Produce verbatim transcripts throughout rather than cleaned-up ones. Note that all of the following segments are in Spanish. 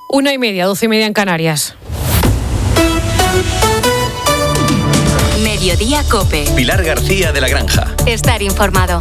Una y media, doce y media en Canarias. Mediodía COPE. Pilar García de la Granja. Estar informado.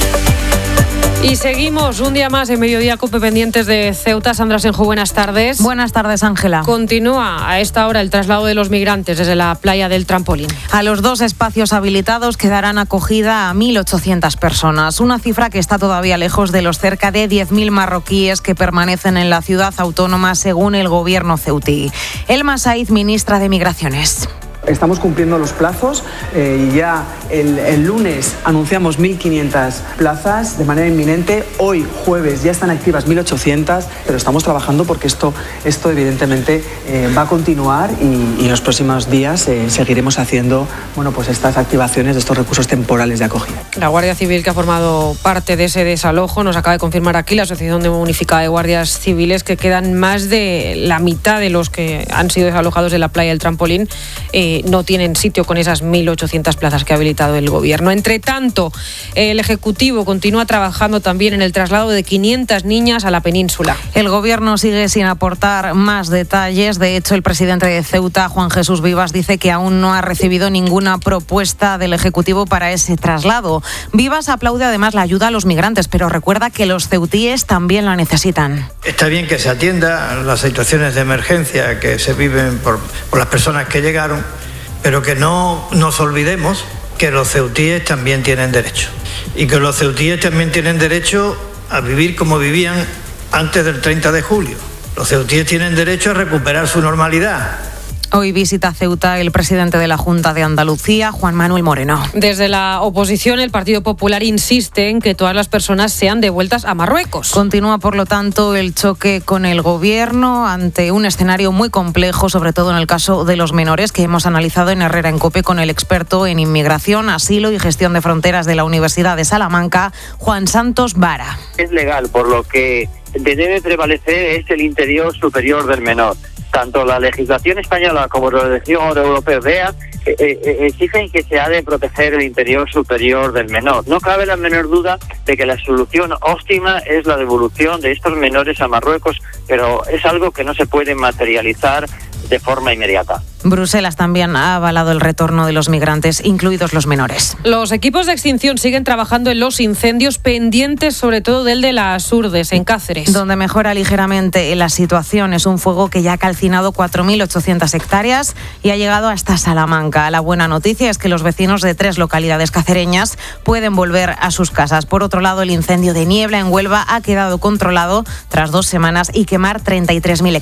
Y seguimos un día más en Mediodía COPE pendientes de Ceuta. Sandra Senjo, buenas tardes. Buenas tardes, Ángela. Continúa a esta hora el traslado de los migrantes desde la playa del Trampolín. A los dos espacios habilitados quedarán acogida a mil ochocientas personas, una cifra que está todavía lejos de los cerca de diez mil marroquíes que permanecen en la ciudad autónoma según el gobierno ceutí. Elma Said, ministra de Migraciones. Estamos cumpliendo los plazos eh, y ya el, el lunes anunciamos mil quinientas plazas de manera inminente. Hoy, jueves, ya están activas mil ochocientas, pero estamos trabajando porque esto, esto evidentemente eh, va a continuar y, y en los próximos días eh, seguiremos haciendo bueno, pues estas activaciones de estos recursos temporales de acogida. La Guardia Civil, que ha formado parte de ese desalojo, nos acaba de confirmar aquí la Asociación Unificada de Guardias Civiles que quedan más de la mitad de los que han sido desalojados de la playa del Trampolín. Eh, no tienen sitio con esas mil ochocientas plazas que ha habilitado el gobierno. Entre tanto, el Ejecutivo continúa trabajando también en el traslado de quinientas niñas a la península. El gobierno sigue sin aportar más detalles. De hecho, el presidente de Ceuta, Juan Jesús Vivas, dice que aún no ha recibido ninguna propuesta del Ejecutivo para ese traslado. Vivas aplaude además la ayuda a los migrantes, pero recuerda que los ceutíes también la necesitan. Está bien que se atienda las situaciones de emergencia que se viven por, por las personas que llegaron, pero que no nos olvidemos que los ceutíes también tienen derecho y que los ceutíes también tienen derecho a vivir como vivían antes del treinta de julio. Los ceutíes tienen derecho a recuperar su normalidad. Hoy visita Ceuta el presidente de la Junta de Andalucía, Juan Manuel Moreno. Desde la oposición, el Partido Popular insiste en que todas las personas sean devueltas a Marruecos. Continúa, por lo tanto, el choque con el gobierno ante un escenario muy complejo, sobre todo en el caso de los menores, que hemos analizado en Herrera en COPE con el experto en inmigración, asilo y gestión de fronteras de la Universidad de Salamanca, Juan Santos Vara. Es legal, por lo que debe prevalecer es el interior superior del menor. Tanto la legislación española como la legislación europea eh, eh, exigen que se ha de proteger el interior superior del menor. No cabe la menor duda de que la solución óptima es la devolución de estos menores a Marruecos, pero es algo que no se puede materializar de forma inmediata. Bruselas también ha avalado el retorno de los migrantes, incluidos los menores. Los equipos de extinción siguen trabajando en los incendios pendientes, sobre todo del de las Urdes, en Cáceres. Donde mejora ligeramente la situación. Es un fuego que ya ha calcinado cuatro mil ochocientas hectáreas y ha llegado hasta Salamanca. La buena noticia es que los vecinos de tres localidades cacereñas pueden volver a sus casas. Por otro lado, el incendio de Niebla en Huelva ha quedado controlado tras dos semanas y quemar treinta y tres mil hectáreas.